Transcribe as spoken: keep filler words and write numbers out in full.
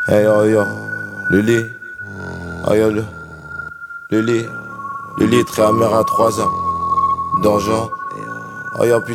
Hey yo yo, Lili, oh yo le, Lili, Lili très amer à trois ans, Donjon, oh yo putain.